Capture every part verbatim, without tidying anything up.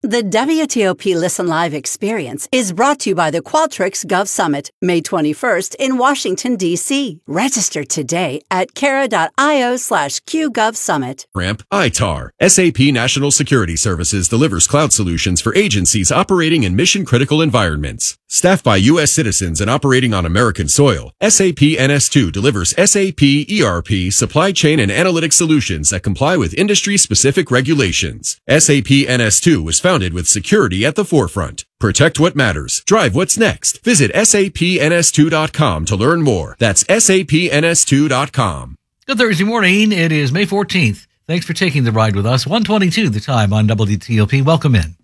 The W T O P Listen Live experience is brought to you by the Qualtrics Gov Summit, May twenty-first in Washington, D C. Register today at cara.io slash QGovSummit. Ramp I T A R. S A P National Security Services delivers cloud solutions for agencies operating in mission-critical environments. Staffed by U S citizens and operating on American soil, S A P N S two delivers S A P E R P supply chain and analytic solutions that comply with industry-specific regulations. S A P N S two was founded with security at the forefront. Protect what matters. Drive what's next. Visit S A P N S two dot com to learn more. That's S A P N S two dot com. Good Thursday morning. It is May fourteenth. Thanks for taking the ride with us. one twenty-two the time on W T O P. Welcome in.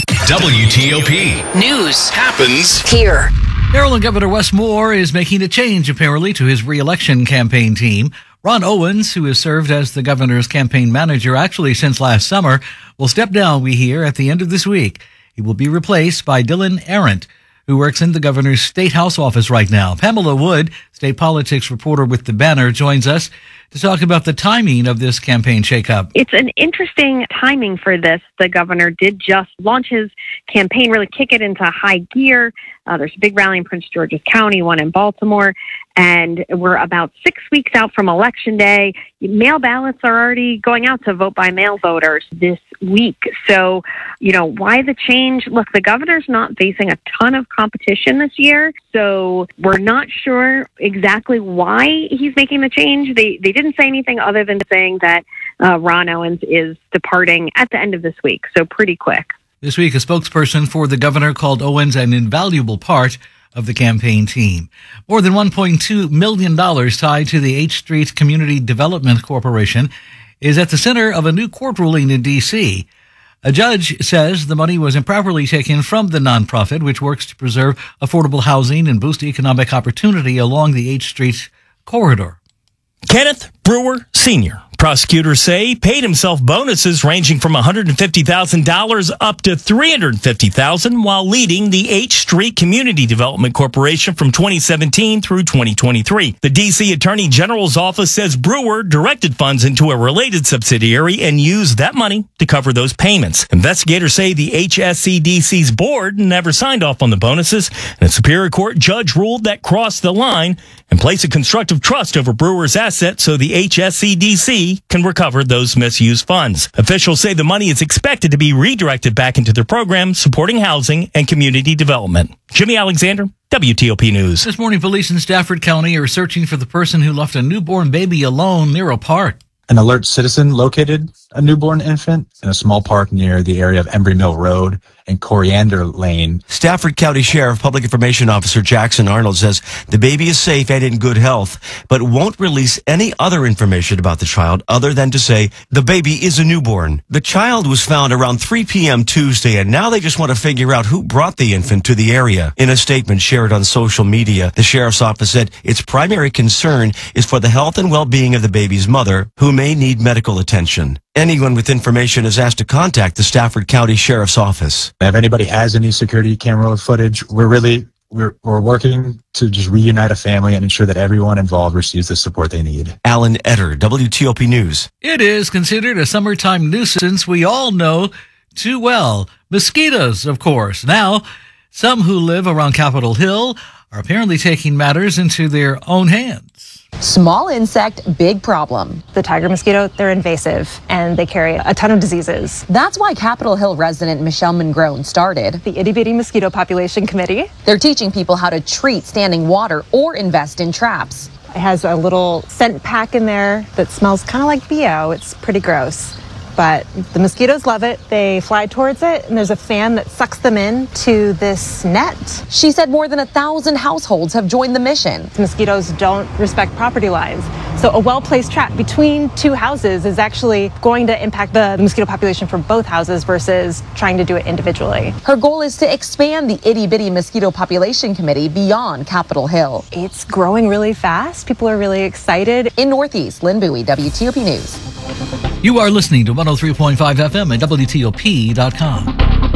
W T O P News happens here. Maryland Governor Wes Moore is making a change, apparently, to his re-election campaign team. Ron Owens, who has served as the governor's campaign manager actually since last summer, will step down, we hear, at the end of this week. He will be replaced by Dylan Arendt, who works in the governor's State House office right now. Pamela Wood, state politics reporter with The Banner, joins us to talk about the timing of this campaign shakeup. It's an interesting timing for this. The governor did just launch his campaign, really kick it into high gear. Uh, there's a big rally in Prince George's County, one in Baltimore, and we're about six weeks out from Election Day. Mail ballots are already going out to vote by mail voters this week. So, you know, why the change? Look, the governor's not facing a ton of competition this year, so we're not sure exactly why he's making the change. They they didn't say anything other than saying that uh, Ron Owens is departing at the end of this week, so pretty quick. This week, a spokesperson for the governor called Owens an invaluable part of the campaign team. More than one point two million dollars tied to the H Street Community Development Corporation is at the center of a new court ruling in D C. A judge says the money was improperly taken from the nonprofit, which works to preserve affordable housing and boost economic opportunity along the H Street corridor. Kenneth Brewer, Senior Prosecutors say paid himself bonuses ranging from one hundred fifty thousand dollars up to three hundred fifty thousand dollars while leading the H Street Community Development Corporation from twenty seventeen through twenty twenty-three. The D C Attorney General's office says Brewer directed funds into a related subsidiary and used that money to cover those payments. Investigators say the H S C D C's board never signed off on the bonuses, and a Superior Court judge ruled that crossed the line and placed a constructive trust over Brewer's assets so the H S C D C can recover those misused funds. Officials say the money is expected to be redirected back into their program supporting housing and community development. Jimmy Alexander, W T O P News. This morning, police in Stafford County are searching for the person who left a newborn baby alone near a park. An alert citizen located a newborn infant in a small park near the area of Embry Mill Road and Coriander Lane. Stafford County Sheriff Public Information Officer Jackson Arnold says the baby is safe and in good health, but won't release any other information about the child other than to say the baby is a newborn. The child was found around three p.m. Tuesday, and now they just want to figure out who brought the infant to the area. In a statement shared on social media, the sheriff's office said its primary concern is for the health and well-being of the baby's mother, who may need medical attention. Anyone with information is asked to contact the Stafford County Sheriff's Office. If anybody has any security camera footage, we're really we're, we're working to just reunite a family and ensure that everyone involved receives the support they need. Alan Etter, W T O P News. It is considered a summertime nuisance we all know too well. Mosquitoes, of course. Now, some who live around Capitol Hill are apparently taking matters into their own hands. Small insect, big problem. The tiger mosquito, they're invasive and they carry a ton of diseases. That's why Capitol Hill resident Michelle Mongrone started the Itty Bitty Mosquito Population Committee. They're teaching people how to treat standing water or invest in traps. It has a little scent pack in there that smells kind of like B O. It's pretty gross. But the mosquitoes love it. They fly towards it, and there's a fan that sucks them in to this net. She said more than a thousand households have joined the mission. The mosquitoes don't respect property lines. So a well-placed trap between two houses is actually going to impact the mosquito population for both houses versus trying to do it individually. Her goal is to expand the Itty Bitty Mosquito Population Committee beyond Capitol Hill. It's growing really fast. People are really excited. In Northeast, Lynn Bowie, W T O P News. You are listening to one oh three point five F M at W T O P dot com.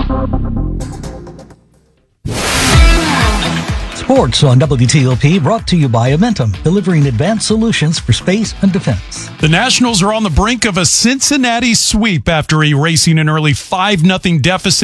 Sports on W T O P brought to you by Amentum, delivering advanced solutions for space and defense. The Nationals are on the brink of a Cincinnati sweep after erasing an early five nothing deficit